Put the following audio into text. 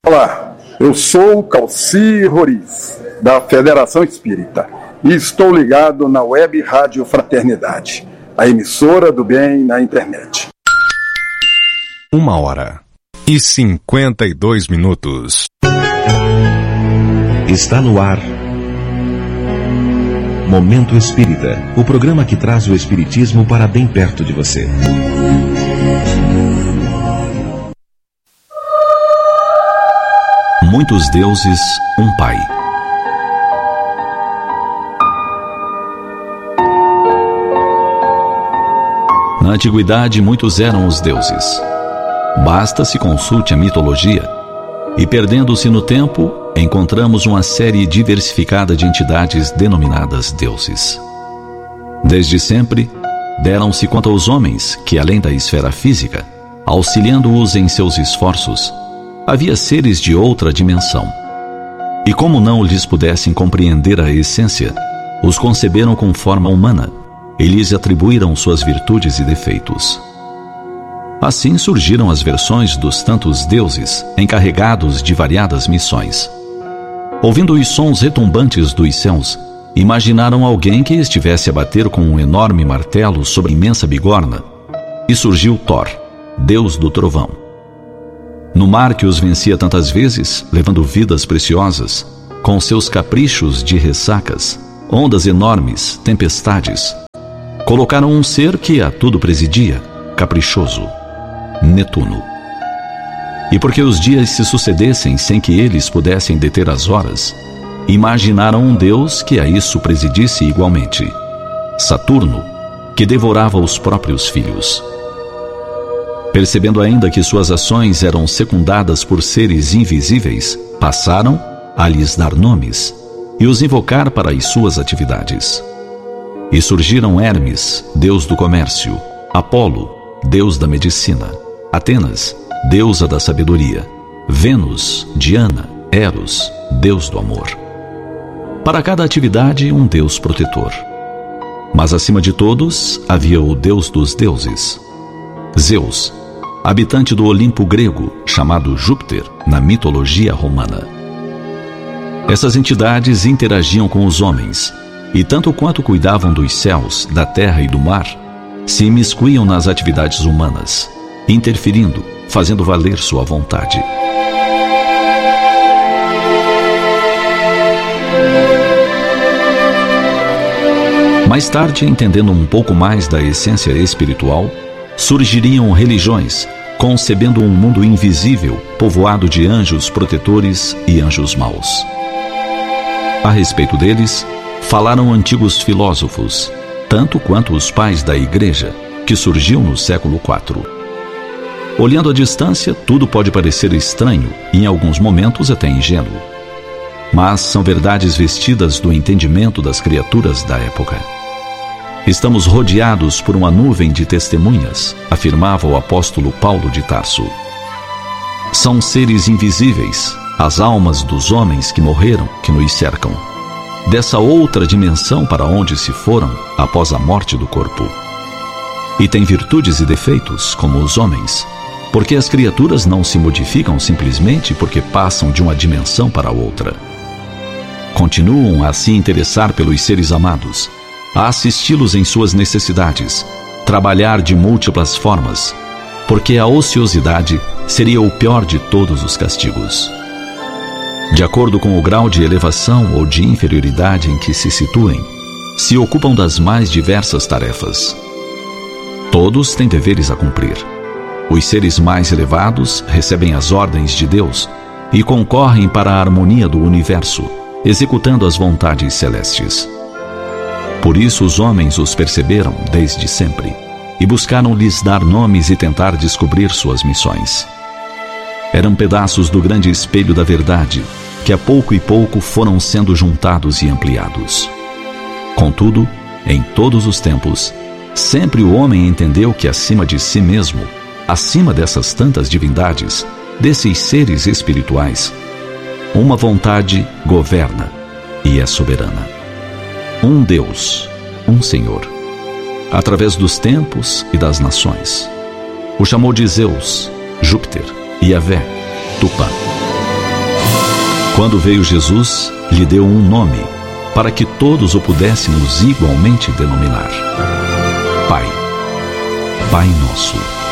Olá, eu sou Calci Roriz, da Federação Espírita, e estou ligado na Web Rádio Fraternidade, a emissora do bem na internet. 1h52. Está no ar Momento Espírita, o programa que traz o Espiritismo para bem perto de você. Muitos deuses, um pai. Na antiguidade, muitos eram os deuses. Basta se consulte a mitologia, e perdendo-se no tempo, encontramos uma série diversificada de entidades denominadas deuses. Desde sempre, deram-se conta aos homens que, além da esfera física, auxiliando-os em seus esforços, havia seres de outra dimensão. E como não lhes pudessem compreender a essência, os conceberam com forma humana e lhes atribuíram suas virtudes e defeitos. Assim surgiram as versões dos tantos deuses encarregados de variadas missões. Ouvindo os sons retumbantes dos céus, imaginaram alguém que estivesse a bater com um enorme martelo sobre a imensa bigorna, e surgiu Thor, deus do trovão. No mar que os vencia tantas vezes, levando vidas preciosas, com seus caprichos de ressacas, ondas enormes, tempestades, colocaram um ser que a tudo presidia, caprichoso, Netuno. E porque os dias se sucedessem sem que eles pudessem deter as horas, imaginaram um deus que a isso presidisse igualmente, Saturno, que devorava os próprios filhos. Percebendo ainda que suas ações eram secundadas por seres invisíveis, passaram a lhes dar nomes e os invocar para as suas atividades. E surgiram Hermes, deus do comércio, Apolo, deus da medicina, Atenas, deusa da sabedoria, Vênus, Diana, Eros, deus do amor. Para cada atividade, um deus protetor. Mas acima de todos, havia o deus dos deuses, Zeus, habitante do Olimpo grego, chamado Júpiter na mitologia romana. Essas entidades interagiam com os homens, e tanto quanto cuidavam dos céus, da terra e do mar, se imiscuíam nas atividades humanas, interferindo, fazendo valer sua vontade. Mais tarde, entendendo um pouco mais da essência espiritual, surgiriam religiões, concebendo um mundo invisível, povoado de anjos protetores e anjos maus. A respeito deles, falaram antigos filósofos, tanto quanto os pais da Igreja, que surgiu no século IV. Olhando à distância, tudo pode parecer estranho e, em alguns momentos, até ingênuo. Mas são verdades vestidas do entendimento das criaturas da época. Estamos rodeados por uma nuvem de testemunhas, afirmava o apóstolo Paulo de Tarso. São seres invisíveis, as almas dos homens que morreram, que nos cercam, dessa outra dimensão para onde se foram após a morte do corpo. E têm virtudes e defeitos, como os homens, porque as criaturas não se modificam simplesmente porque passam de uma dimensão para outra. Continuam a se interessar pelos seres amados, a assisti-los em suas necessidades, trabalhar de múltiplas formas, porque a ociosidade seria o pior de todos os castigos. De acordo com o grau de elevação ou de inferioridade em que se situem, se ocupam das mais diversas tarefas. Todos têm deveres a cumprir. Os seres mais elevados recebem as ordens de Deus e concorrem para a harmonia do universo, executando as vontades celestes. Por isso os homens os perceberam desde sempre e buscaram lhes dar nomes e tentar descobrir suas missões. Eram pedaços do grande espelho da verdade, que a pouco e pouco foram sendo juntados e ampliados. Contudo, em todos os tempos, sempre o homem entendeu que acima de si mesmo, acima dessas tantas divindades, desses seres espirituais, uma vontade governa e é soberana. Um Deus, um Senhor, através dos tempos e das nações. O chamou de Zeus, Júpiter, Yahvé, Tupã. Quando veio Jesus, lhe deu um nome, para que todos o pudéssemos igualmente denominar. Pai. Pai Nosso.